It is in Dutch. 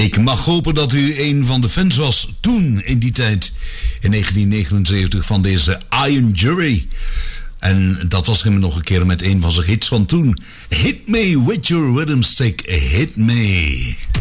Ik mag hopen dat u een van de fans was toen, in die tijd, in 1979, van deze Iron Jury. En dat was hem nog een keer met een van zijn hits van toen. Hit me with your rhythm stick, hit me.